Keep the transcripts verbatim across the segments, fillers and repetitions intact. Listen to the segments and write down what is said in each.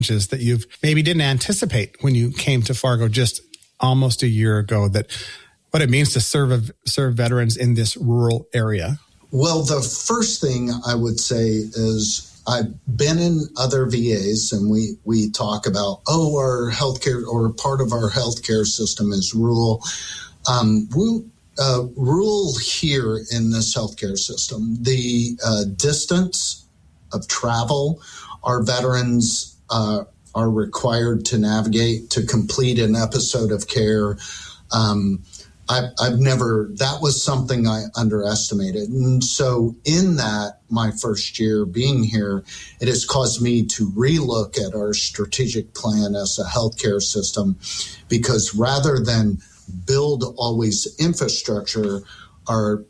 that you've maybe didn't anticipate when you came to Fargo just almost a year ago, that what it means to serve serve veterans in this rural area? Well, the first thing I would say is I've been in other V As, and we, we talk about, oh, our healthcare or part of our healthcare system is rural. Um, we, uh, rural here in this healthcare system, the uh, distance of travel our veterans uh, are required to navigate to complete an episode of care. Um, I've, I've never, that was something I underestimated. And so in that, my first year being here, it has caused me to relook at our strategic plan as a healthcare system, because rather than build always infrastructure, our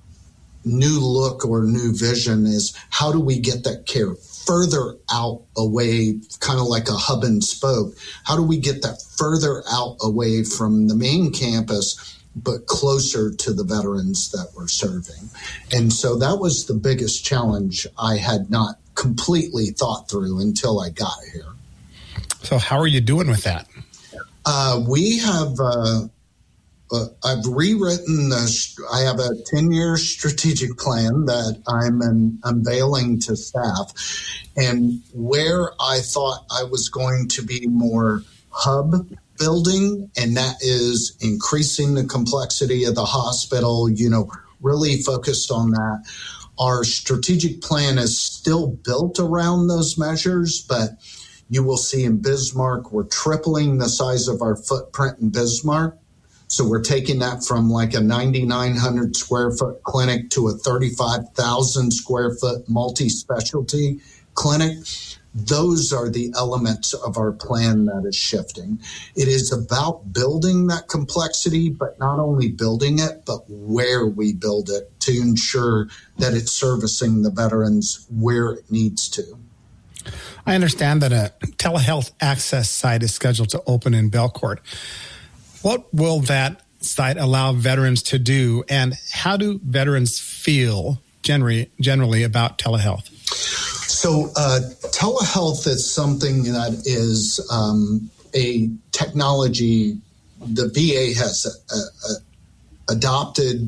new look or new vision is how do we get that care further out away, kind of like a hub and spoke? How do we get that further out away from the main campus, but closer to the veterans that we're serving? And so that was the biggest challenge I had not completely thought through until I got here. So how are you doing with that? Uh, we have, uh, uh, I've rewritten, the, I have a ten-year strategic plan that I'm an, unveiling to staff. And where I thought I was going to be more hub building, and that is increasing the complexity of the hospital, you know, really focused on that. Our strategic plan is still built around those measures, but you will see in Bismarck, we're tripling the size of our footprint in Bismarck. So we're taking that from like a ninety-nine hundred square foot clinic to a thirty-five thousand square foot multi-specialty clinic. Those are the elements of our plan that is shifting. It is about building that complexity, but not only building it, but where we build it to ensure that it's servicing the veterans where it needs to. I understand that a telehealth access site is scheduled to open in Belcourt. What will that site allow veterans to do, and how do veterans feel generally, generally about telehealth? So uh, telehealth is something that is um, a technology the V A has uh, uh, adopted.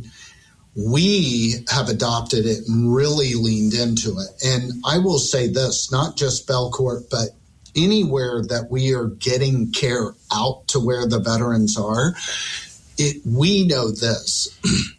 We have adopted it and really leaned into it. And I will say this, not just Belcourt, but anywhere that we are getting care out to where the veterans are, it, we know this.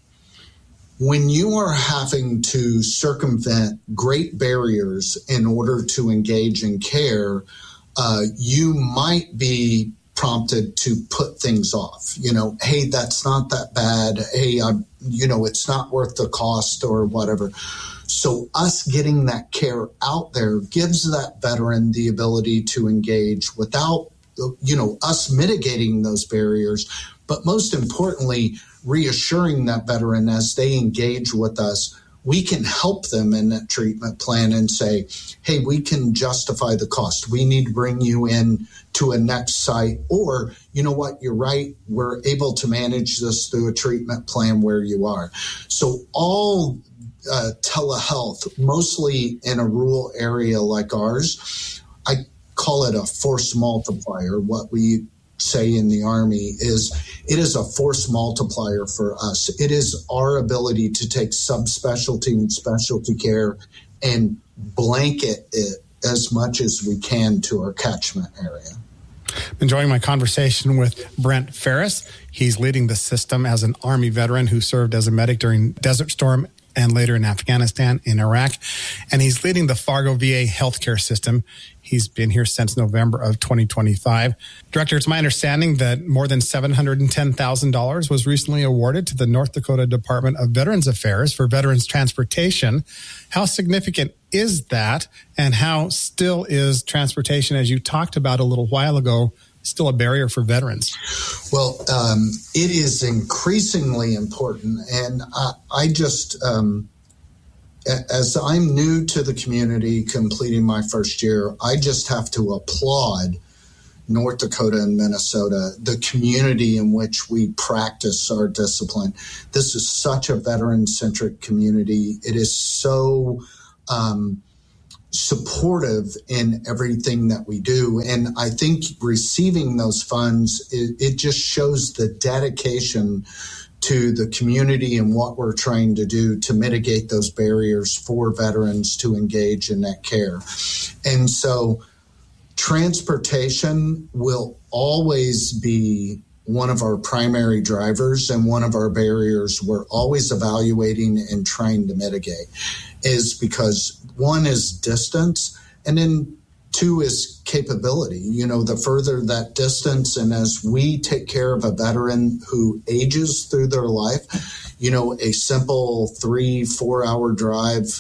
When you are having to circumvent great barriers in order to engage in care, uh, you might be prompted to put things off. You know, hey, that's not that bad. Hey, I'm, you know, it's not worth the cost or whatever. So us getting that care out there gives that veteran the ability to engage without, you know, us mitigating those barriers, but most importantly, reassuring that veteran as they engage with us, we can help them in that treatment plan and say, hey, we can justify the cost. We need to bring you in to a next site. Or, you know what, you're right. We're able to manage this through a treatment plan where you are. So all uh, telehealth, mostly in a rural area like ours, I call it a force multiplier. What we say in the Army is it is a force multiplier for us. It is our ability to take subspecialty and specialty care and blanket it as much as we can to our catchment area. Enjoying my conversation with Brent Ferris. He's leading the system as an Army veteran who served as a medic during Desert Storm and later in Afghanistan, in Iraq. And he's leading the Fargo V A healthcare system. He's been here since November of twenty twenty-five. Director, it's my understanding that more than seven hundred ten thousand dollars was recently awarded to the North Dakota Department of Veterans Affairs for veterans transportation. How significant is that? And how still is transportation, as you talked about a little while ago, still a barrier for veterans? Well, um, it is increasingly important. And I, I just, um, as I'm new to the community, completing my first year, I just have to applaud North Dakota and Minnesota, the community in which we practice our discipline. This is such a veteran-centric community. It is so... Um, supportive in everything that we do. And I think receiving those funds, it, it just shows the dedication to the community and what we're trying to do to mitigate those barriers for veterans to engage in that care. And so transportation will always be one of our primary drivers and one of our barriers we're always evaluating and trying to mitigate, is because one is distance, and then two is capability. You know, the further that distance, and as we take care of a veteran who ages through their life, you know, a simple three, four hour drive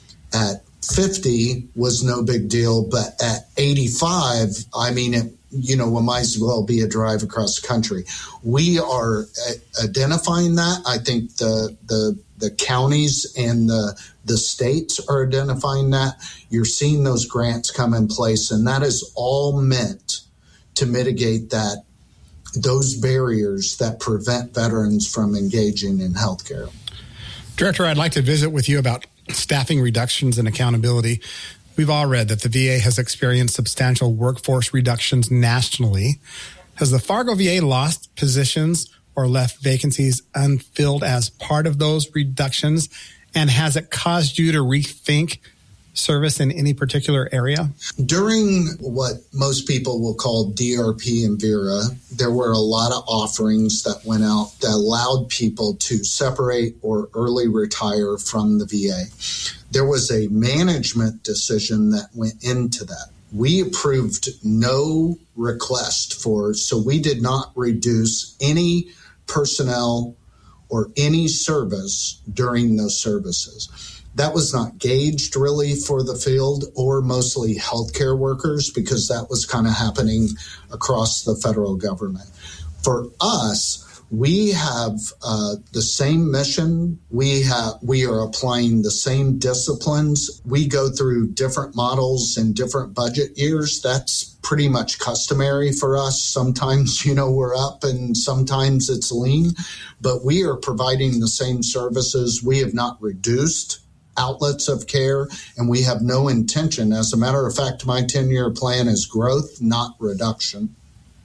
at fifty was no big deal, but at eighty-five, I mean, it, you know, it might as well be a drive across the country. We are uh, identifying that. I think the the the counties and the the states are identifying that. You're seeing those grants come in place, and that is all meant to mitigate that those barriers that prevent veterans from engaging in healthcare. Director, I'd like to visit with you about staffing reductions and accountability. We've all read that the V A has experienced substantial workforce reductions nationally. Has the Fargo V A lost positions or left vacancies unfilled as part of those reductions? And has it caused you to rethink service in any particular area? During what most people will call D R P and VERA, there were a lot of offerings that went out that allowed people to separate or early retire from the V A. There was a management decision that went into that. We approved no request for, so we did not reduce any personnel or any service during those services. That was not gauged really for the field or mostly healthcare workers, because that was kind of happening across the federal government. For us, we have uh, the same mission. We have we are applying the same disciplines. We go through different models in different budget years. That's pretty much customary for us. Sometimes, you know, we're up and sometimes it's lean, but we are providing the same services. We have not reduced outlets of care, and we have no intention. As a matter of fact, my ten-year plan is growth, not reduction.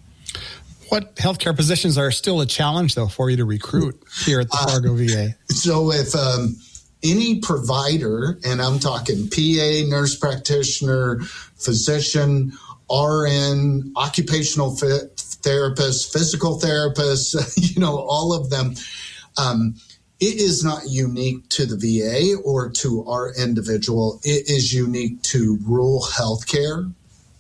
What healthcare positions are still a challenge, though, for you to recruit here at the Fargo uh, V A? So if um, any provider, and I'm talking P A, nurse practitioner, physician, R N, occupational fit, therapist, physical therapist, you know, all of them, um, it is not unique to the V A or to our individual. It is unique to rural healthcare.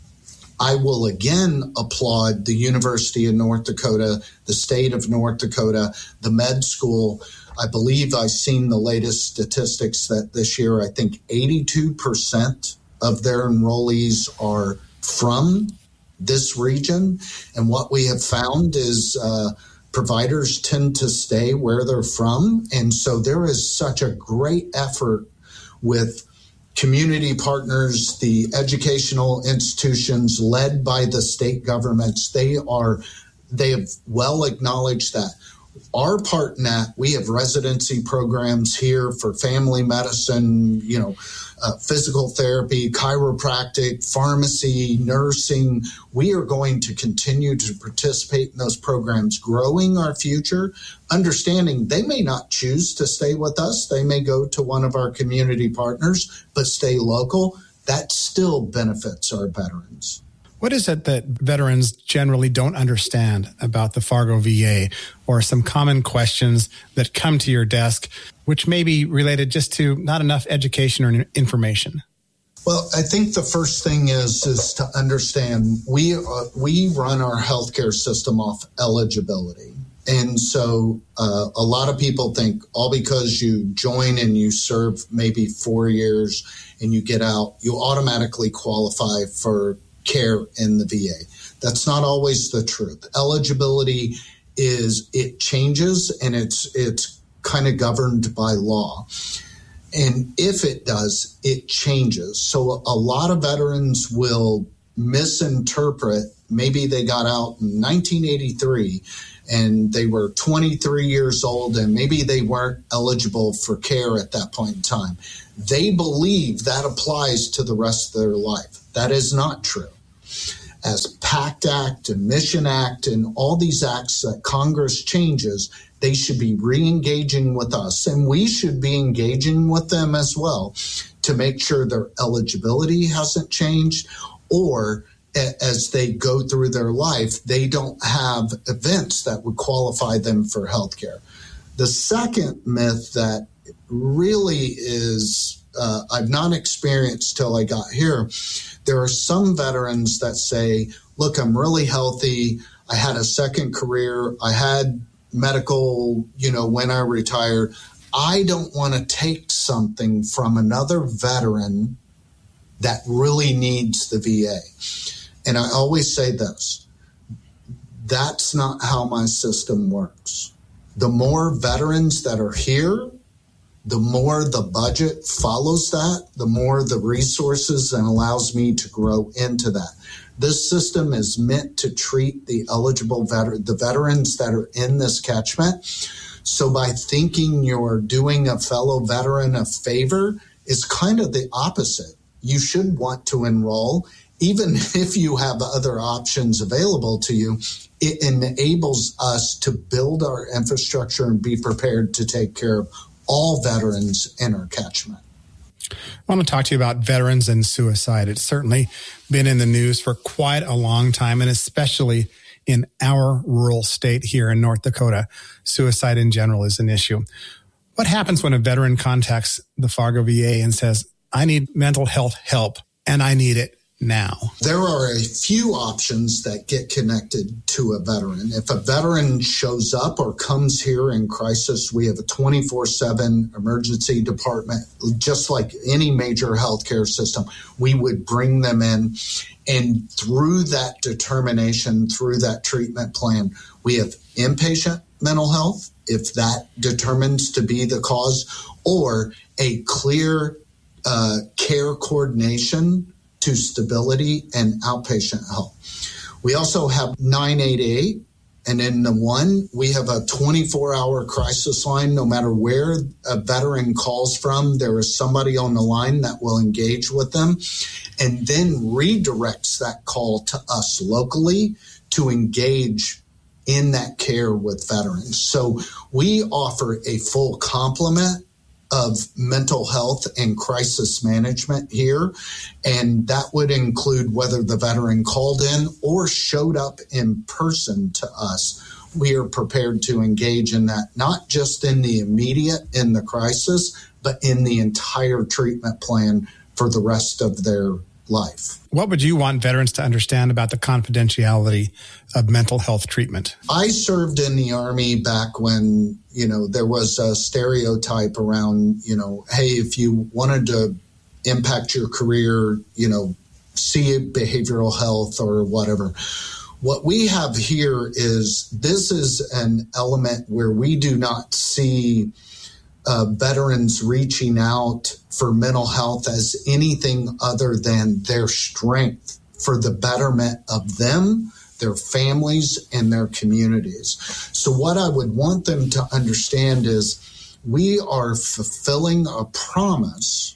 I will again applaud the University of North Dakota, the state of North Dakota, the med school. I believe I've seen the latest statistics that this year, I think eighty-two percent of their enrollees are from this region. And what we have found is uh, providers tend to stay where they're from. And so there is such a great effort with community partners, the educational institutions led by the state governments. They are, they have well acknowledged that. Our part in that, we have residency programs here for family medicine, you know, uh, physical therapy, chiropractic, pharmacy, nursing. We are going to continue to participate in those programs, growing our future, understanding they may not choose to stay with us. They may go to one of our community partners, but stay local. That still benefits our veterans. What is it that veterans generally don't understand about the Fargo V A, or some common questions that come to your desk, which may be related just to not enough education or information? Well, I think the first thing is is to understand we uh, we run our healthcare system off eligibility. And so uh, a lot of people think all because you join and you serve maybe four years and you get out, you automatically qualify for care in the V A. That's not always the truth. Eligibility is, it changes, and it's it's kind of governed by law. And if it does, it changes. So a lot of veterans will misinterpret. Maybe they got out in nineteen eighty-three and they were twenty-three years old and maybe they weren't eligible for care at that point in time. They believe that applies to the rest of their life. That is not true. As PACT Act and Mission Act and all these acts that Congress changes, they should be re-engaging with us, and we should be engaging with them as well to make sure their eligibility hasn't changed, or as they go through their life, they don't have events that would qualify them for health care. The second myth that really is, uh, I've not experienced till I got here, there are some veterans that say, look, I'm really healthy. I had a second career. I had medical, you know, when I retired. I don't want to take something from another veteran that really needs the V A. And I always say this, that's not how my system works. The more veterans that are here, the more the budget follows that, the more the resources and allows me to grow into that. This system is meant to treat the eligible veteran, the veterans that are in this catchment. So by thinking you're doing a fellow veteran a favor is kind of the opposite. You should want to enroll. Even if you have other options available to you, it enables us to build our infrastructure and be prepared to take care of all veterans in our catchment. I want to talk to you about veterans and suicide. It's certainly been in the news for quite a long time, and especially in our rural state here in North Dakota, suicide in general is an issue. What happens when a veteran contacts the Fargo V A and says, I need mental health help and I need it now? There are a few options that get connected to a veteran. If a veteran shows up or comes here in crisis, we have a twenty-four seven emergency department, just like any major healthcare system. We would bring them in, and through that determination, through that treatment plan, we have inpatient mental health, if that determines to be the cause, or a clear uh, care coordination to stability and outpatient help. We also have nine eight eight, and in the one, we have a twenty-four hour crisis line. No matter where a veteran calls from, there is somebody on the line that will engage with them and then redirects that call to us locally to engage in that care with veterans. So we offer a full complement of mental health and crisis management here. And that would include whether the veteran called in or showed up in person to us. We are prepared to engage in that, not just in the immediate, in the crisis, but in the entire treatment plan for the rest of their life. What would you want veterans to understand about the confidentiality of mental health treatment? I served in the Army back when, you know, there was a stereotype around, you know, hey, if you wanted to impact your career, you know, see behavioral health or whatever. What we have here is this is an element where we do not see Uh, veterans reaching out for mental health as anything other than their strength for the betterment of them, their families, and their communities. So what I would want them to understand is we are fulfilling a promise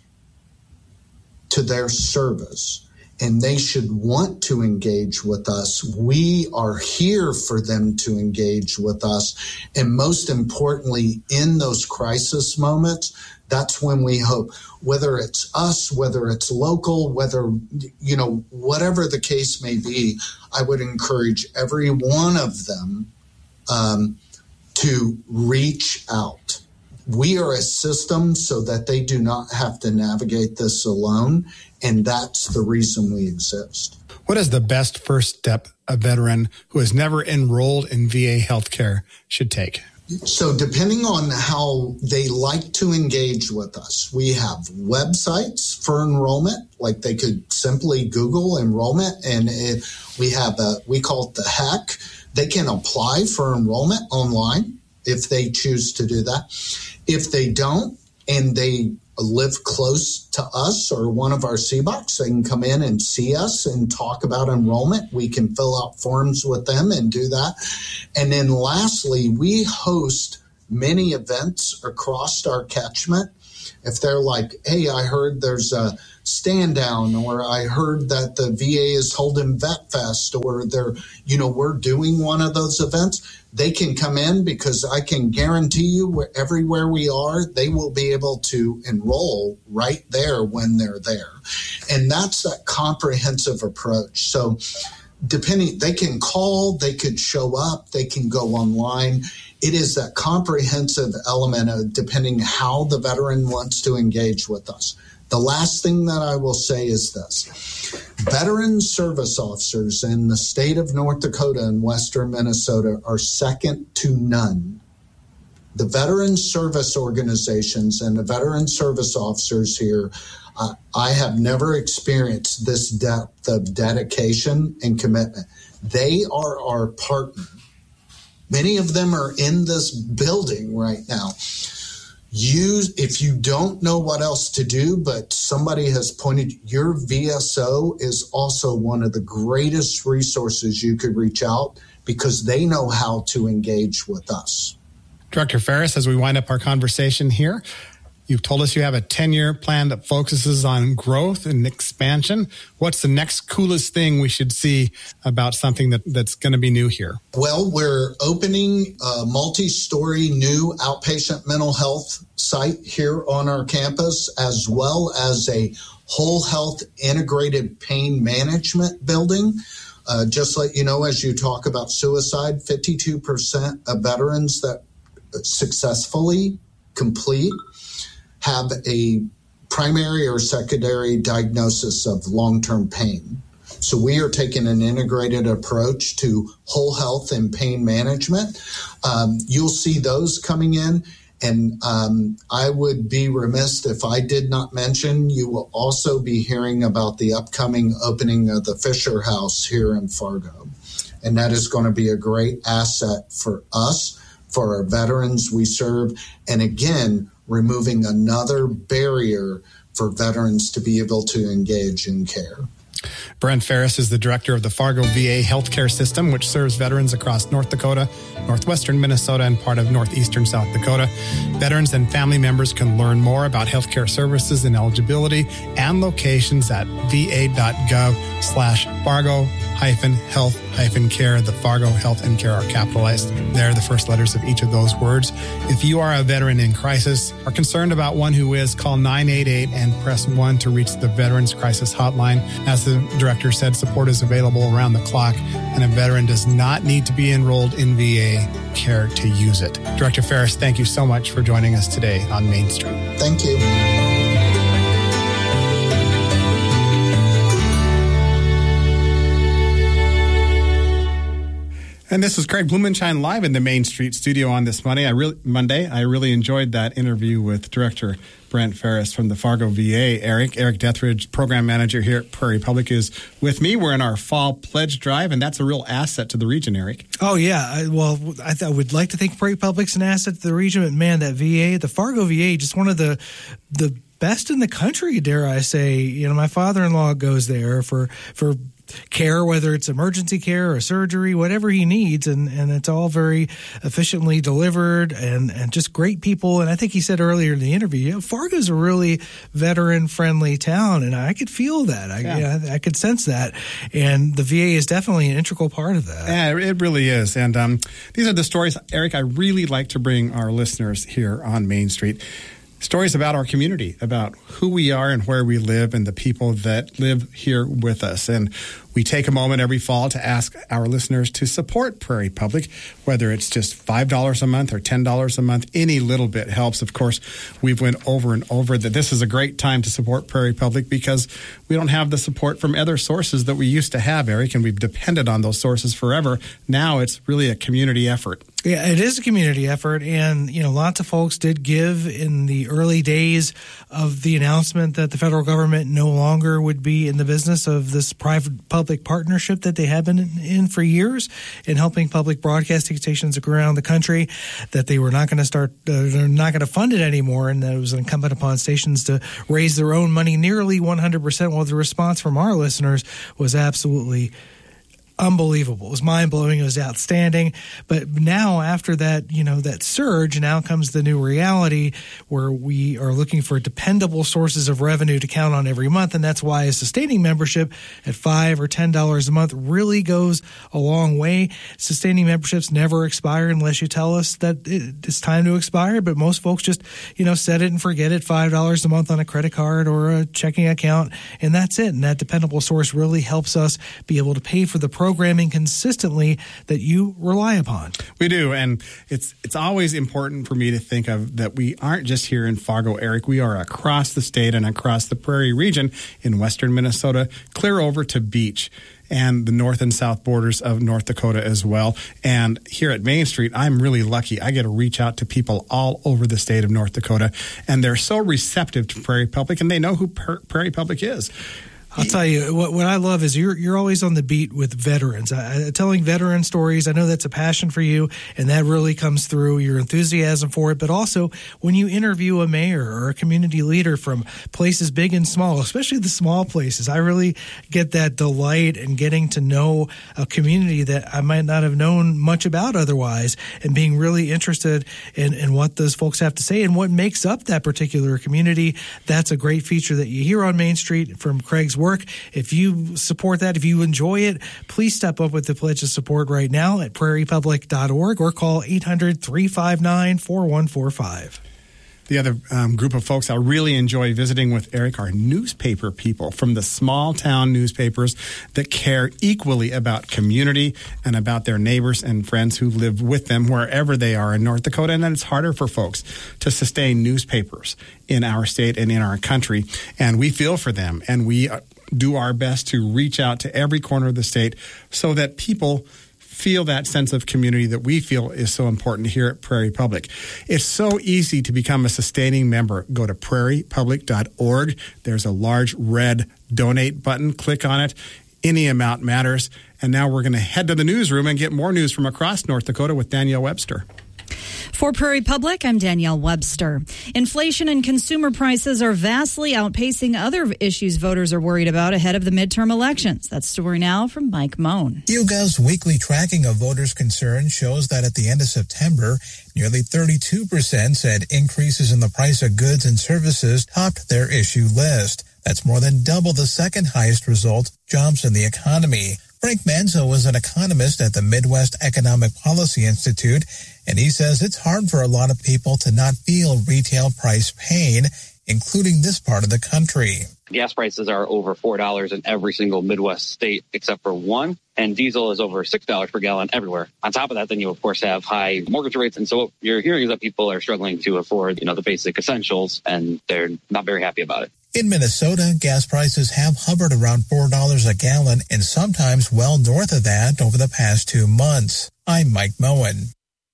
to their service, and they should want to engage with us. We are here for them to engage with us. And most importantly, in those crisis moments, that's when we hope, whether it's us, whether it's local, whether, you know, whatever the case may be, I would encourage every one of them um, to reach out. We are a system so that they do not have to navigate this alone, and that's the reason we exist. What is the best first step a veteran who has never enrolled in V A healthcare should take? So depending on how they like to engage with us, we have websites for enrollment, like they could simply Google enrollment, and it, we have a, we call it the H E C. They can apply for enrollment online if they choose to do that. If they don't, and they live close to us or one of our C BOCs, they can come in and see us and talk about enrollment. We can fill out forms with them and do that. And then lastly, we host many events across our catchment. If they're like, hey, I heard there's a stand down, or I heard that the V A is holding Vet Fest, or they're, you know, we're doing one of those events, they can come in, because I can guarantee you where, everywhere we are, they will be able to enroll right there when they're there. And that's that comprehensive approach. So depending, they can call, they could show up, they can go online. It is that comprehensive element of depending how the veteran wants to engage with us. The last thing that I will say is this. Veteran service officers in the state of North Dakota and western Minnesota are second to none. The veteran service organizations and the veteran service officers here, uh, I have never experienced this depth of dedication and commitment. They are our partner. Many of them are in this building right now. You, if you don't know what else to do, but somebody has pointed, your V S O is also one of the greatest resources you could reach out, because they know how to engage with us. Director Ferris, as we wind up our conversation here, you've told us you have a ten-year plan that focuses on growth and expansion. What's the next coolest thing we should see about something that, that's going to be new here? Well, we're opening a multi-story new outpatient mental health site here on our campus, as well as a whole health integrated pain management building. Uh, just let you know, as you talk about suicide, fifty-two percent of veterans that successfully complete have a primary or secondary diagnosis of long-term pain. So we are taking an integrated approach to whole health and pain management. Um, you'll see those coming in. And um, I would be remiss if I did not mention, you will also be hearing about the upcoming opening of the Fisher House here in Fargo. And that is going to be a great asset for us, for our veterans we serve. And again, removing another barrier for veterans to be able to engage in care. Brent Ferris is the director of the Fargo V A healthcare system, which serves veterans across North Dakota, northwestern Minnesota, and part of northeastern South Dakota. Veterans and family members can learn more about healthcare services and eligibility and locations at va.gov slash Fargo hyphen health hyphen care. The Fargo health and care are capitalized. They're the first letters of each of those words. If you are a veteran in crisis or concerned about one who is, call nine eight eight and press one to reach the Veterans Crisis Hotline. As the director said, support is available around the clock, and a veteran does not need to be enrolled in V A care to use it. Director Ferris, thank you so much for joining us today on Main Street. Thank you. And this is Craig Blumenshine live in the Main Street studio on this Monday. I really Monday. I really enjoyed that interview with Director Brent Ferris from the Fargo V A. Eric, Eric Dethridge, Program Manager here at Prairie Public, is with me. We're in our fall pledge drive, and that's a real asset to the region, Eric. Oh, yeah. I, well, I, th- I would like to think Prairie Public's an asset to the region, but man, that V A, the Fargo V A, just one of the the best in the country, dare I say. You know, my father-in-law goes there for for care, whether it's emergency care or surgery, whatever he needs, and, and it's all very efficiently delivered, and, and just great people. And I think he said earlier in the interview, you know, Fargo's a really veteran-friendly town, and I could feel that. I, yeah. Yeah, I could sense that. And the V A is definitely an integral part of that. Yeah, it really is. And um, these are the stories, Eric, I really like to bring our listeners here on Main Street. Stories about our community, about who we are and where we live and the people that live here with us. And we take a moment every fall to ask our listeners to support Prairie Public, whether it's just five dollars a month or ten dollars a month. Any little bit helps. Of course, we've went over and over that this is a great time to support Prairie Public because we don't have the support from other sources that we used to have, Eric, and we've depended on those sources forever. Now it's really a community effort. Yeah, it is a community effort, and you know, lots of folks did give in the early days of the announcement that the federal government no longer would be in the business of this private-public partnership that they have been in, in for years in helping public broadcasting stations around the country. That they were not going to start, uh, they're not going to fund it anymore, and that it was incumbent upon stations to raise their own money nearly one hundred percent. Well, the response from our listeners was absolutely unbelievable. It was mind-blowing. It was outstanding. But now, after that, you know, that surge, now comes the new reality where we are looking for dependable sources of revenue to count on every month. And that's why a sustaining membership at five or ten dollars a month really goes a long way. Sustaining memberships never expire unless you tell us that it's time to expire. But most folks just, you know, set it and forget it, five dollars a month on a credit card or a checking account, and that's it. And that dependable source really helps us be able to pay for the programming consistently that you rely upon. We do, and it's it's always important for me to think of that we aren't just here in Fargo, Eric. We are across the state and across the Prairie region in western Minnesota, clear over to Beach and the north and south borders of North Dakota as well. And here at Main Street, I'm really lucky. I get to reach out to people all over the state of North Dakota, and they're so receptive to Prairie Public, and they know who Prairie Public is. I'll tell you, what, what I love is you're you're always on the beat with veterans. I, telling veteran stories, I know that's a passion for you, and that really comes through, your enthusiasm for it. But also, when you interview a mayor or a community leader from places big and small, especially the small places, I really get that delight in getting to know a community that I might not have known much about otherwise, and being really interested in, in what those folks have to say and what makes up that particular community. That's a great feature that you hear on Main Street from Craig's work. If you support that, if you enjoy it, please step up with the pledge of support right now at prairie public dot org or call eight hundred, three five nine, four one four five. The other um, group of folks I really enjoy visiting with, Eric, are newspaper people from the small town newspapers that care equally about community and about their neighbors and friends who live with them wherever they are in North Dakota. And then it's harder for folks to sustain newspapers in our state and in our country. And we feel for them, and we do our best to reach out to every corner of the state so that people feel that sense of community that we feel is so important here at Prairie Public. It's so easy to become a sustaining member. Go to prairie public dot org. There's a large red donate button. Click on it. Any amount matters. And now we're going to head to the newsroom and get more news from across North Dakota with Danielle Webster. For Prairie Public, I'm Danielle Webster. Inflation and consumer prices are vastly outpacing other issues voters are worried about ahead of the midterm elections. That story now from Mike Moan. YouGov's weekly tracking of voters' concerns shows that at the end of September, nearly thirty-two percent said increases in the price of goods and services topped their issue list. That's more than double the second highest result, jobs in the economy. Frank Manzo is an economist at the Midwest Economic Policy Institute, and he says it's hard for a lot of people to not feel retail price pain, including this part of the country. Gas prices are over four dollars in every single Midwest state except for one, and diesel is over six dollars per gallon everywhere. On top of that, then you, of course, have high mortgage rates, and so what you're hearing is that people are struggling to afford, you know, the basic essentials, and they're not very happy about it. In Minnesota, gas prices have hovered around four dollars a gallon and sometimes well north of that over the past two months. I'm Mike Moen.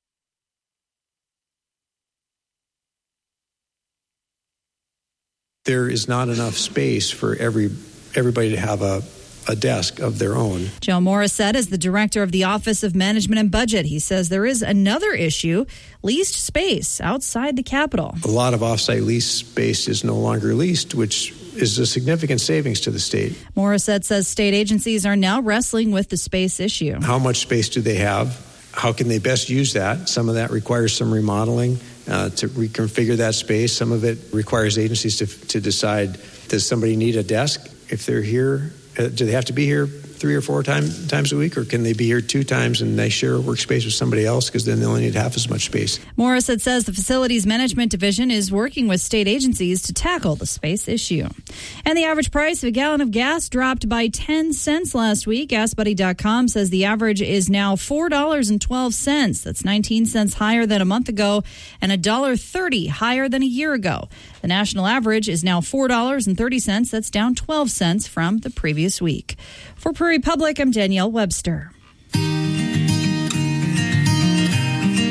There is not enough space for every everybody to have a, a desk of their own. Joe Morissette is the director of the Office of Management and Budget. He says there is another issue, leased space outside the Capitol. A lot of off-site lease space is no longer leased, which is a significant savings to the state. Morissette says state agencies are now wrestling with the space issue. How much space do they have? How can they best use that? Some of that requires some remodeling uh, to reconfigure that space. Some of it requires agencies to to decide, does somebody need a desk if they're here? Uh, do they have to be here three or four time, times a week, or can they be here two times and they share a workspace with somebody else because then they only need half as much space? Morissette says the Facilities Management Division is working with state agencies to tackle the space issue. And the average price of a gallon of gas dropped by ten cents last week. gas buddy dot com says the average is now four dollars and twelve cents. That's nineteen cents higher than a month ago and one dollar thirty higher than a year ago. The national average is now four dollars and thirty cents. That's down twelve cents from the previous week. For Prairie Public, I'm Danielle Webster.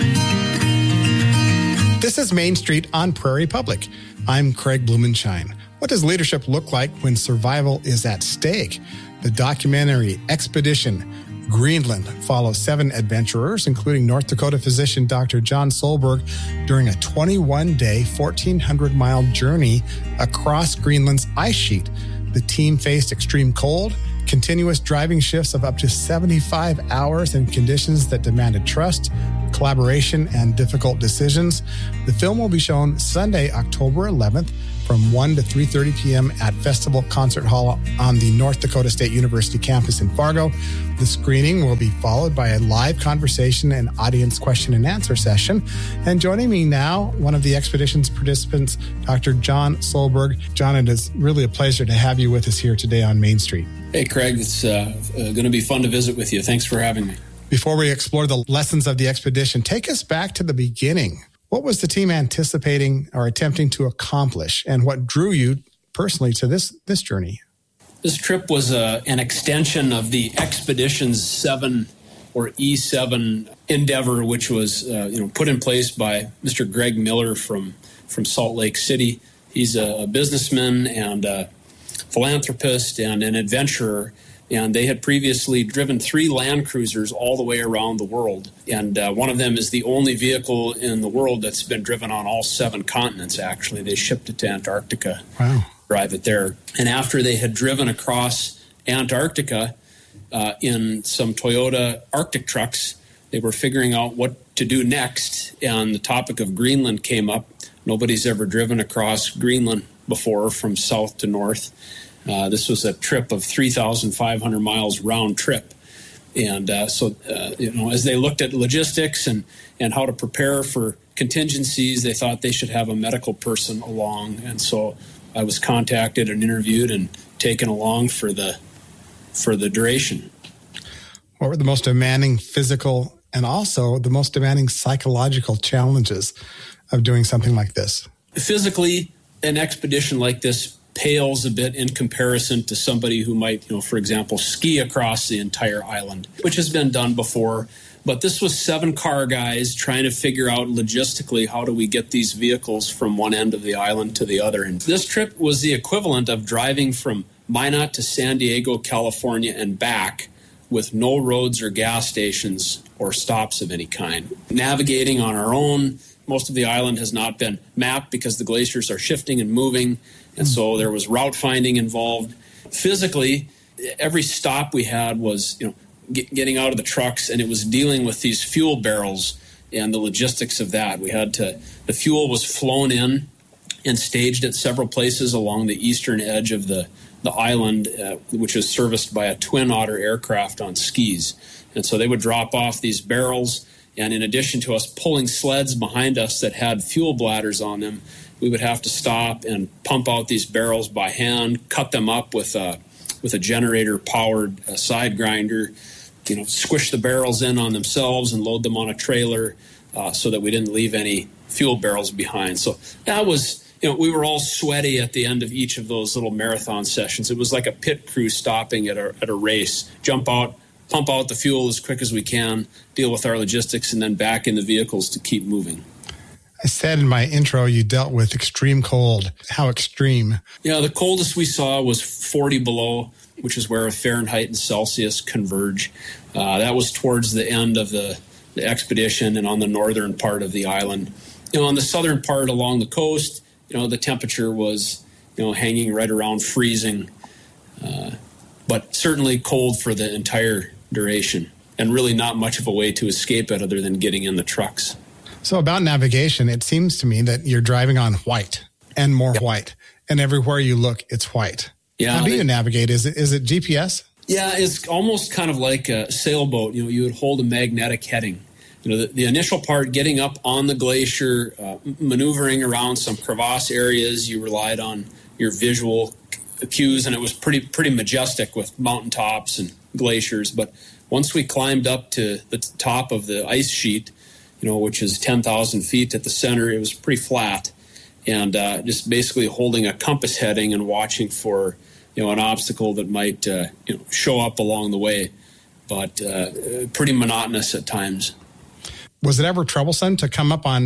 This is Main Street on Prairie Public. I'm Craig Blumenshine. What does leadership look like when survival is at stake? The documentary Expedition Greenland follows seven adventurers, including North Dakota physician Doctor John Solberg, during a twenty-one day, fourteen hundred mile journey across Greenland's ice sheet. The team faced extreme cold, continuous driving shifts of up to seventy-five hours in conditions that demanded trust, collaboration, and difficult decisions. The film will be shown Sunday, October eleventh from one to three thirty p.m. at Festival Concert Hall on the North Dakota State University campus in Fargo. The screening will be followed by a live conversation and audience question and answer session. And joining me now, one of the expedition's participants, Doctor John Solberg. John, it is really a pleasure to have you with us here today on Main Street. Hey, Craig, it's uh, uh, going to be fun to visit with you. Thanks for having me. Before we explore the lessons of the expedition, take us back to the beginning. What was the team anticipating or attempting to accomplish, and what drew you personally to this this journey? This trip was uh, an extension of the Expeditions seven or E seven endeavor, which was uh, you know put in place by Mister Greg Miller from, from Salt Lake City. He's a, a businessman and a philanthropist and an adventurer. And they had previously driven three Land Cruisers all the way around the world. And uh, one of them is the only vehicle in the world that's been driven on all seven continents, actually. They shipped it to Antarctica, wow. drive it there. And after they had driven across Antarctica uh, in some Toyota Arctic trucks, they were figuring out what to do next. And the topic of Greenland came up. Nobody's ever driven across Greenland before from south to north. Uh, this was a trip of three thousand five hundred miles round trip. And uh, so, uh, you know, as they looked at logistics and, and how to prepare for contingencies, they thought they should have a medical person along. And so I was contacted and interviewed and taken along for the for the duration. What were the most demanding physical and also the most demanding psychological challenges of doing something like this? Physically, an expedition like this pales a bit in comparison to somebody who might, you know, for example, ski across the entire island, which has been done before. But this was seven car guys trying to figure out logistically how do we get these vehicles from one end of the island to the other. And this trip was the equivalent of driving from Minot to San Diego, California, and back with no roads or gas stations or stops of any kind. Navigating on our own. Most of the island has not been mapped because the glaciers are shifting and moving. And so there was route finding involved. Physically, every stop we had was, you know, get, getting out of the trucks, and it was dealing with these fuel barrels and the logistics of that. We had to, the fuel was flown in and staged at several places along the eastern edge of the, the island, uh, which is serviced by a Twin Otter aircraft on skis. And so they would drop off these barrels, and in addition to us pulling sleds behind us that had fuel bladders on them, we would have to stop and pump out these barrels by hand, cut them up with a with a generator-powered uh, side grinder, you know, squish the barrels in on themselves and load them on a trailer uh, so that we didn't leave any fuel barrels behind. So that was, you know, we were all sweaty at the end of each of those little marathon sessions. It was like a pit crew stopping at a, at a race. Jump out, pump out the fuel as quick as we can, deal with our logistics, and then back in the vehicles to keep moving. I said in my intro you dealt with extreme cold. How extreme? Yeah, the coldest we saw was forty below, which is where Fahrenheit and Celsius converge. Uh, that was towards the end of the, the expedition and on the northern part of the island. You know, on the southern part along the coast, you know, the temperature was, you know, hanging right around freezing, uh, but certainly cold for the entire duration, and really not much of a way to escape it other than getting in the trucks. So about navigation, it seems to me that you're driving on white and more yep. white, and everywhere you look, it's white. Yeah, How do you navigate? Is it is it G P S? Yeah, it's almost kind of like a sailboat. You know, you would hold a magnetic heading. You know, the, the initial part, getting up on the glacier, uh, maneuvering around some crevasse areas, you relied on your visual cues, and it was pretty pretty majestic with mountaintops and glaciers. But once we climbed up to the top of the ice sheet, you know, which is ten thousand feet at the center, it was pretty flat, and uh, just basically holding a compass heading and watching for, you know, an obstacle that might uh, you know, show up along the way, but uh, pretty monotonous at times. Was it ever troublesome to come up on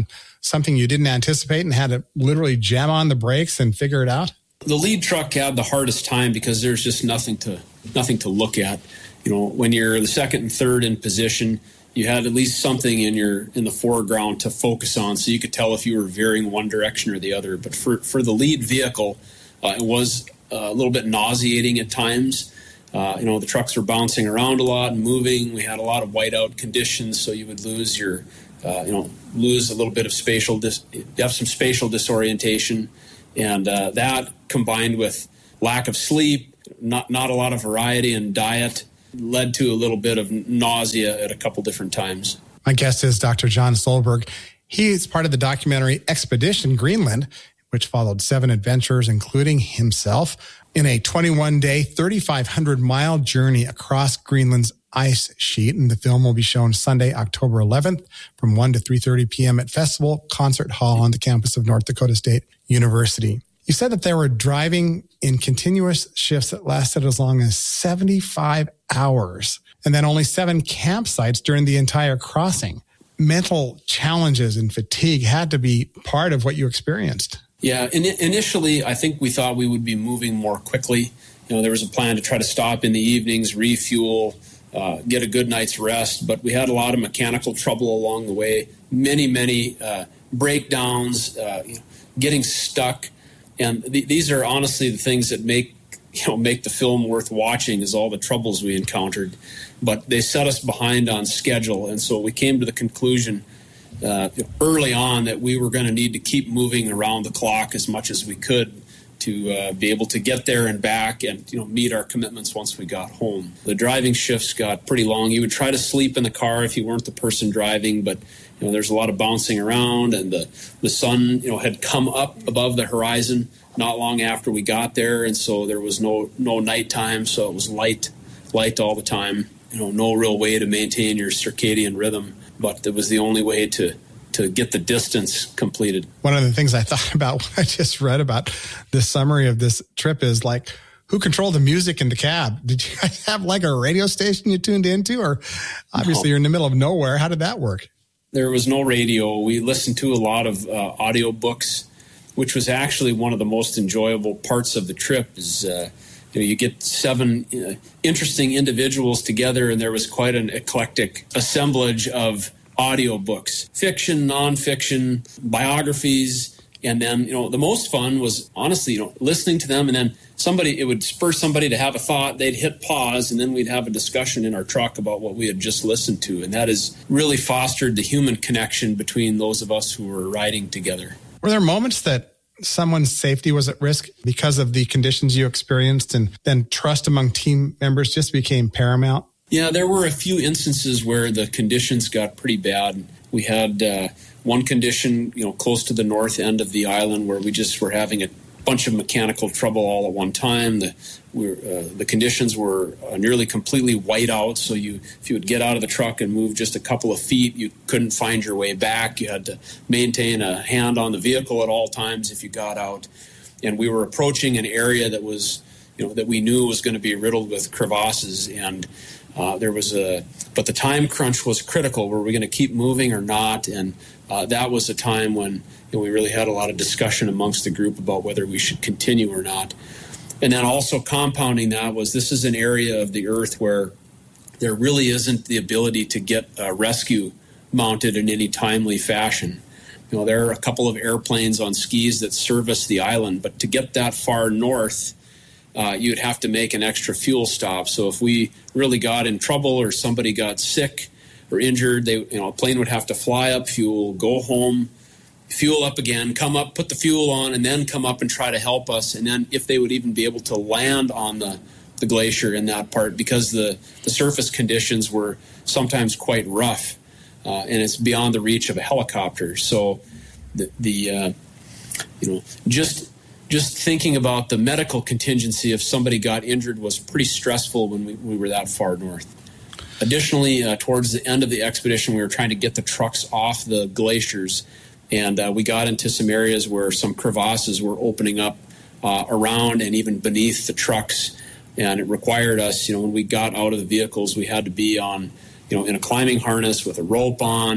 something you didn't anticipate and had to literally jam on the brakes and figure it out? The lead truck had the hardest time because there's just nothing to nothing to look at. You know, when you're the second and third in position, you had at least something in your in the foreground to focus on, so you could tell if you were veering one direction or the other. But for for the lead vehicle, uh, it was uh, a little bit nauseating at times. Uh, you know, the trucks were bouncing around a lot and moving. We had a lot of whiteout conditions, so you would lose your, uh, you know, lose a little bit of spatial, dis- you have some spatial disorientation, and uh, that combined with lack of sleep, not not a lot of variety in diet, led to a little bit of nausea at a couple different times. My guest is Doctor John Solberg. He is part of the documentary Expedition Greenland, which followed seven adventurers, including himself, in a twenty-one day, thirty-five hundred mile journey across Greenland's ice sheet. And the film will be shown Sunday, October eleventh from one to three thirty p.m. at Festival Concert Hall on the campus of North Dakota State University. You said that they were driving in continuous shifts that lasted as long as seventy-five hours, and then only seven campsites during the entire crossing. Mental challenges and fatigue had to be part of what you experienced. Yeah, in, initially, I think we thought we would be moving more quickly. You know, there was a plan to try to stop in the evenings, refuel, uh, get a good night's rest, but we had a lot of mechanical trouble along the way, many, many uh, breakdowns, uh, you know, getting stuck. And th- these are honestly the things that make you know make the film worth watching, is all the troubles we encountered. But they set us behind on schedule, and so we came to the conclusion uh, early on that we were going to need to keep moving around the clock as much as we could to uh, be able to get there and back and you know meet our commitments once we got home. The driving shifts got pretty long. You would try to sleep in the car if you weren't the person driving, but you know there's a lot of bouncing around, and the, the sun you know had come up above the horizon not long after we got there, and so there was no no nighttime, so it was light light all the time. You know, no real way to maintain your circadian rhythm, but it was the only way to to get the distance completed. One of the things I thought about when I just read about the summary of this trip is like, who controlled the music in the cab? Did you guys have like a radio station you tuned into? Or obviously no. You're in the middle of nowhere. How did that work? There was no radio. We listened to a lot of uh, audio books, which was actually one of the most enjoyable parts of the trip. Is uh, you know, you get seven uh, interesting individuals together, and there was quite an eclectic assemblage of audio books, fiction, nonfiction, biographies, and then you know the most fun was honestly you know listening to them, and then somebody it would spur somebody to have a thought. They'd hit pause, and then we'd have a discussion in our truck about what we had just listened to, and that has really fostered the human connection between those of us who were riding together. Were there moments that someone's safety was at risk because of the conditions you experienced, and then trust among team members just became paramount? Yeah, there were a few instances where the conditions got pretty bad. We had uh, one condition, you know, close to the north end of the island where we just were having a bunch of mechanical trouble all at one time. The we were, uh, the conditions were uh, nearly completely white out, so you if you would get out of the truck and move just a couple of feet, you couldn't find your way back. You had to maintain a hand on the vehicle at all times if you got out. And we were approaching an area that was, you know, that we knew was going to be riddled with crevasses, and uh, there was a, but the time crunch was critical. Were we going to keep moving or not? And uh, that was a time when you know, we really had a lot of discussion amongst the group about whether we should continue or not. And then also compounding that was this is an area of the earth where there really isn't the ability to get a rescue mounted in any timely fashion. You know, there are a couple of airplanes on skis that service the island, but to get that far north, uh, you'd have to make an extra fuel stop. So if we really got in trouble or somebody got sick or injured, they, you know, a plane would have to fly up fuel, go home, fuel up again, come up, put the fuel on, and then come up and try to help us. And then if they would even be able to land on the, the glacier in that part, because the, the surface conditions were sometimes quite rough, uh, and it's beyond the reach of a helicopter. So the, the uh, you know, just just thinking about the medical contingency if somebody got injured was pretty stressful when we, we were that far north. Additionally, uh, towards the end of the expedition, we were trying to get the trucks off the glaciers, and uh, we got into some areas where some crevasses were opening up uh, around and even beneath the trucks, and it required us, you know, when we got out of the vehicles, we had to be on, you know, in a climbing harness with a rope on,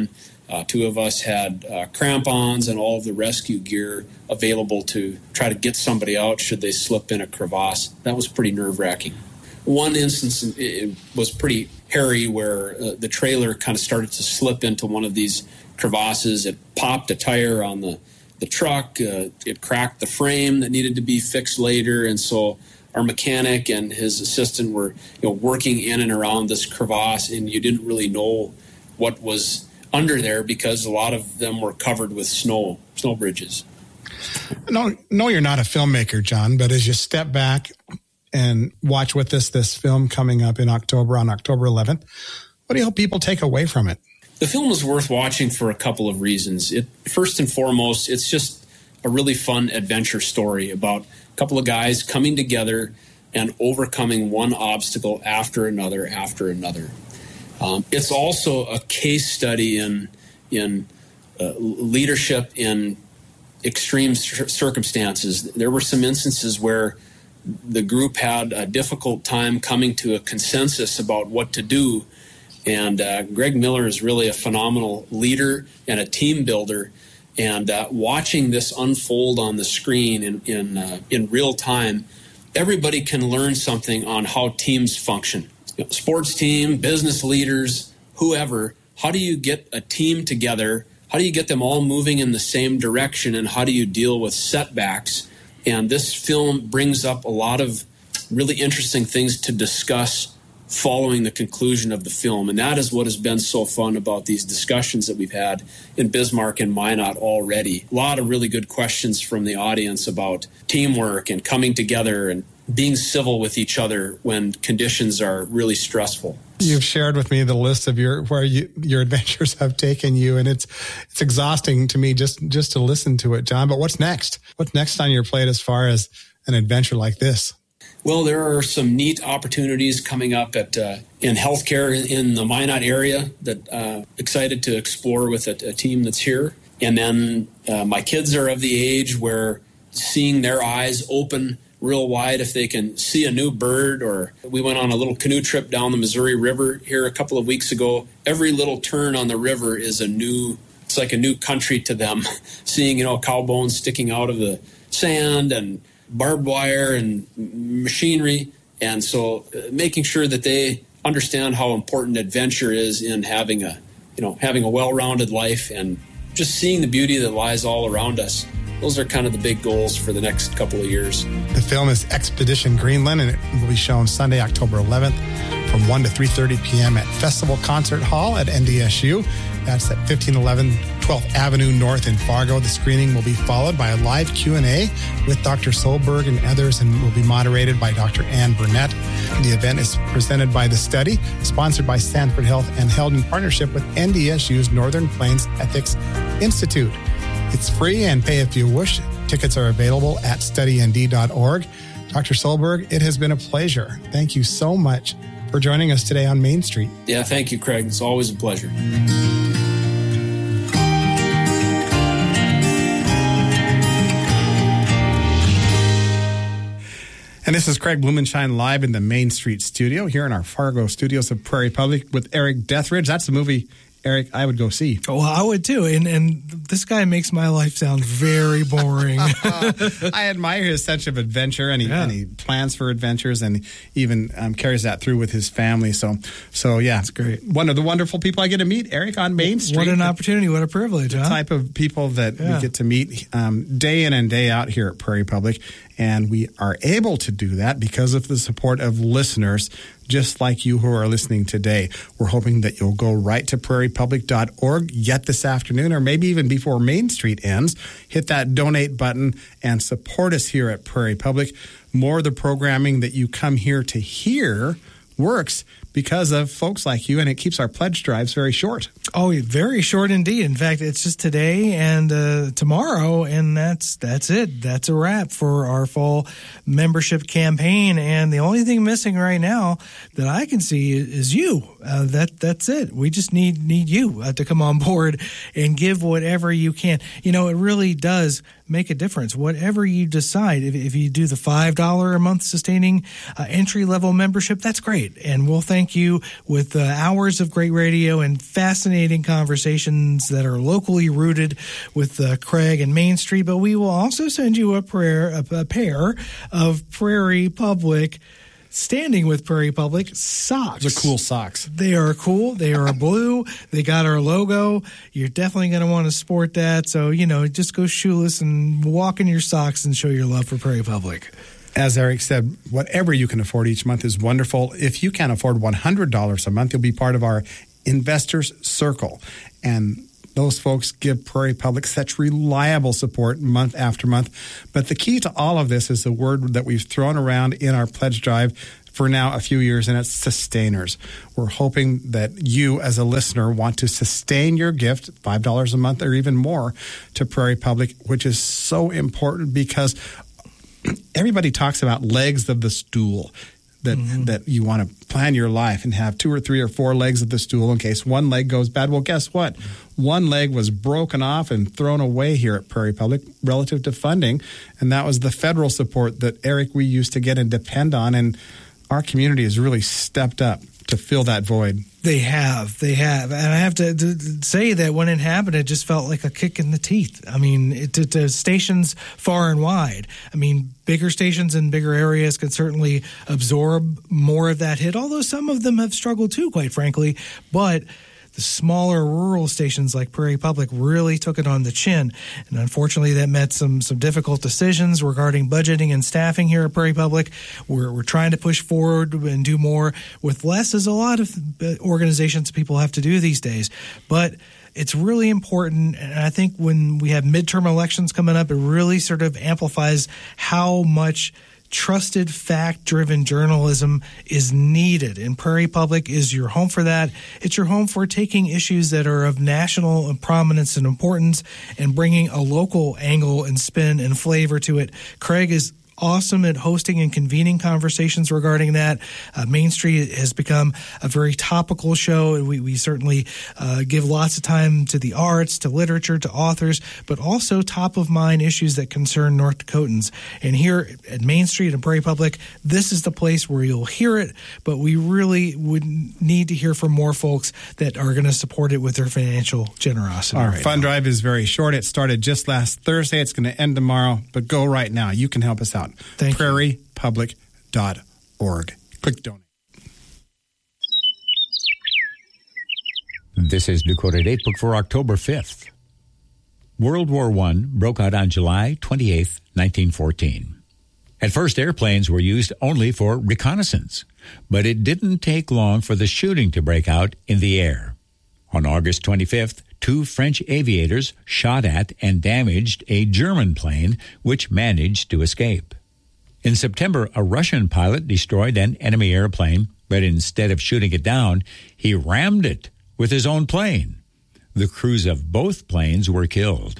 Uh, two of us had uh, crampons and all of the rescue gear available to try to get somebody out should they slip in a crevasse. That was pretty nerve-wracking. One instance it was pretty hairy where uh, the trailer kind of started to slip into one of these crevasses. It popped a tire on the, the truck. Uh, it cracked the frame that needed to be fixed later. And so our mechanic and his assistant were you know, working in and around this crevasse, and you didn't really know what was under there because a lot of them were covered with snow, snow bridges. No, no, you're not a filmmaker, John, but as you step back and watch with this, this film coming up in October, on October eleventh, what do you hope people take away from it? The film is worth watching for a couple of reasons. It, first and foremost, it's just a really fun adventure story about a couple of guys coming together and overcoming one obstacle after another after another. Um, it's also a case study in in uh, leadership in extreme cir- circumstances. There were some instances where the group had a difficult time coming to a consensus about what to do, and uh, Greg Miller is really a phenomenal leader and a team builder. And uh, watching this unfold on the screen in in, uh, in real time, everybody can learn something on how teams function. You know, sports team, business leaders, whoever, how do you get a team together? How do you get them all moving in the same direction? And how do you deal with setbacks? And this film brings up a lot of really interesting things to discuss following the conclusion of the film. And that is what has been so fun about these discussions that we've had in Bismarck and Minot already. A lot of really good questions from the audience about teamwork and coming together and being civil with each other when conditions are really stressful. You've shared with me the list of your where you, your adventures have taken you, and it's it's exhausting to me just just to listen to it, John. But what's next? What's next on your plate as far as an adventure like this? Well, there are some neat opportunities coming up at uh, in healthcare in the Minot area that uh, excited to explore with a, a team that's here. And then uh, my kids are of the age where seeing their eyes open real wide if they can see a new bird. Or we went on a little canoe trip down the Missouri River here a couple of weeks ago. Every little turn on the river is a new, it's like a new country to them. Seeing, you know, cow bones sticking out of the sand and barbed wire and machinery. And so uh, making sure that they understand how important adventure is in having a, you know, having a well-rounded life and just seeing the beauty that lies all around us. Those are kind of the big goals for the next couple of years. The film is Expedition Greenland, and it will be shown Sunday, October eleventh from one to three thirty p.m. at Festival Concert Hall at N D S U. That's at fifteen eleven twelfth Avenue North in Fargo. The screening will be followed by a live Q and A with Doctor Solberg and others, and will be moderated by Doctor Ann Burnett. The event is presented by The Study, sponsored by Sanford Health, and held in partnership with N D S U's Northern Plains Ethics Institute. It's free and pay if you wish. Tickets are available at study n d dot org. Doctor Solberg, it has been a pleasure. Thank you so much for joining us today on Main Street. Yeah, thank you, Craig. It's always a pleasure. And this is Craig Blumenshine live in the Main Street studio here in our Fargo studios of Prairie Public with Eric Deathridge. That's the movie, Eric, I would go see. Well, I would too. And and this guy makes my life sound very boring. I admire his sense of adventure, and he, yeah. and he plans for adventures, and even um, carries that through with his family. So, so yeah, it's great. One of the wonderful people I get to meet, Eric, on Main Street. What an opportunity. What a privilege. The huh? type of people that yeah. we get to meet um, day in and day out here at Prairie Public. And we are able to do that because of the support of listeners just like you who are listening today. We're hoping that you'll go right to prairie public dot org yet this afternoon, or maybe even before Main Street ends. Hit that donate button and support us here at Prairie Public. More of the programming that you come here to hear works because of folks like you, and it keeps our pledge drives very short. Oh, very short indeed. In fact, it's just today and uh, tomorrow, and that's that's it. That's a wrap for our fall membership campaign. And the only thing missing right now that I can see is you. Uh, that that's it. We just need need you uh, to come on board and give whatever you can. You know, it really does make a difference. Whatever you decide, if, if you do the five dollars a month sustaining uh, entry-level membership, that's great. And we'll thank you with uh, hours of great radio and fascinating conversations that are locally rooted with uh, Craig and Main Street. But we will also send you a, prayer, a, a pair of Prairie Public Standing with Prairie Public socks. Those are cool socks. They are cool. They are blue. They got our logo. You're definitely going to want to sport that. So, you know, just go shoeless and walk in your socks and show your love for Prairie Public. As Eric said, whatever you can afford each month is wonderful. If you can't afford one hundred dollars a month, you'll be part of our Investors Circle. And those folks give Prairie Public such reliable support month after month. But the key to all of this is the word that we've thrown around in our pledge drive for now a few years, and it's sustainers. We're hoping that you as a listener want to sustain your gift, five dollars a month or even more, to Prairie Public, which is so important because everybody talks about legs of the stool. That, mm-hmm. that you want to plan your life and have two or three or four legs of the stool in case one leg goes bad. Well, guess what? One leg was broken off and thrown away here at Prairie Public relative to funding, and that was the federal support that, Eric, we used to get and depend on, and our community has really stepped up to fill that void. They have. They have. And I have to, to say that when it happened, it just felt like a kick in the teeth. I mean, it, to, to stations far and wide. I mean, bigger stations in bigger areas can certainly absorb more of that hit, although some of them have struggled too, quite frankly. But the smaller rural stations like Prairie Public really took it on the chin. And unfortunately, that met some some difficult decisions regarding budgeting and staffing here at Prairie Public. We're, we're trying to push forward and do more with less, as a lot of organizations people have to do these days. But it's really important, and I think when we have midterm elections coming up, it really sort of amplifies how much trusted, fact-driven journalism is needed, and Prairie Public is your home for that. It's your home for taking issues that are of national prominence and importance and bringing a local angle and spin and flavor to it. Craig is awesome at hosting and convening conversations regarding that. Uh, Main Street has become a very topical show. We, we certainly uh, give lots of time to the arts, to literature, to authors, but also top-of-mind issues that concern North Dakotans. And here at Main Street and Prairie Public, this is the place where you'll hear it, but we really would need to hear from more folks that are going to support it with their financial generosity. Our right fund now. drive is very short. It started just last Thursday. It's going to end tomorrow, but go right now. You can help us out. prairie public dot org. Click donate. This is Dakota Datebook for October fifth. World War One broke out on July twenty-eighth, nineteen fourteen. At first, airplanes were used only for reconnaissance, but it didn't take long for the shooting to break out in the air. On August twenty-fifth, two French aviators shot at and damaged a German plane, which managed to escape. In September, a Russian pilot destroyed an enemy airplane, but instead of shooting it down, he rammed it with his own plane. The crews of both planes were killed.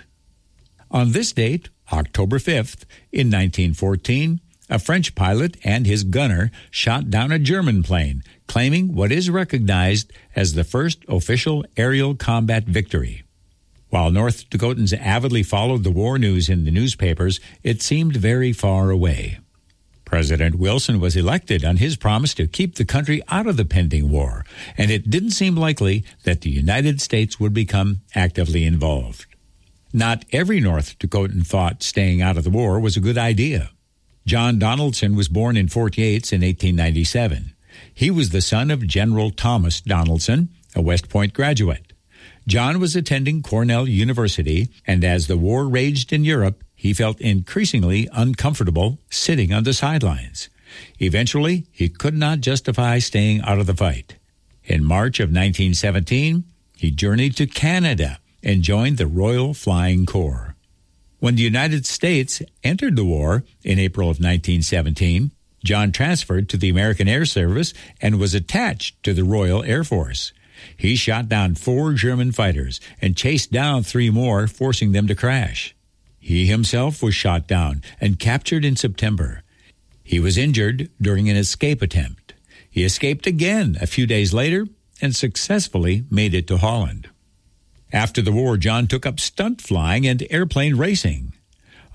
On this date, October fifth, in nineteen fourteen, a French pilot and his gunner shot down a German plane, claiming what is recognized as the first official aerial combat victory. While North Dakotans avidly followed the war news in the newspapers, it seemed very far away. President Wilson was elected on his promise to keep the country out of the pending war, and it didn't seem likely that the United States would become actively involved. Not every North Dakotan thought staying out of the war was a good idea. John Donaldson was born in Fort Yates in eighteen ninety-seven. He was the son of General Thomas Donaldson, a West Point graduate. John was attending Cornell University, and as the war raged in Europe, he felt increasingly uncomfortable sitting on the sidelines. Eventually, he could not justify staying out of the fight. In March of nineteen seventeen, he journeyed to Canada and joined the Royal Flying Corps. When the United States entered the war in April of nineteen seventeen, John transferred to the American Air Service and was attached to the Royal Air Force. He shot down four German fighters and chased down three more, forcing them to crash. He himself was shot down and captured in September. He was injured during an escape attempt. He escaped again a few days later and successfully made it to Holland. After the war, John took up stunt flying and airplane racing.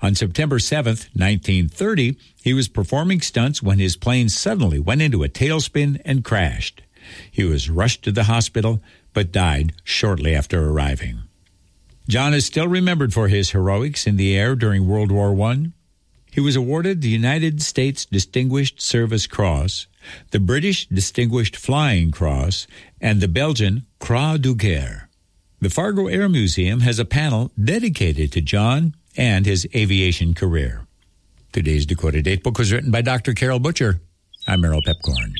On September seventh, nineteen thirty, he was performing stunts when his plane suddenly went into a tailspin and crashed. He was rushed to the hospital, but died shortly after arriving. John is still remembered for his heroics in the air during World War One. He was awarded the United States Distinguished Service Cross, the British Distinguished Flying Cross, and the Belgian Croix de Guerre. The Fargo Air Museum has a panel dedicated to John and his aviation career. Today's Dakota Datebook was written by Doctor Carol Butcher. I'm Merrill Pepcorn.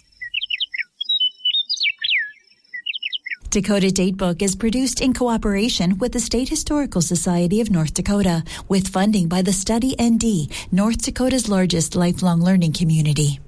Dakota Datebook is produced in cooperation with the State Historical Society of North Dakota, with funding by the Study N D, North Dakota's largest lifelong learning community.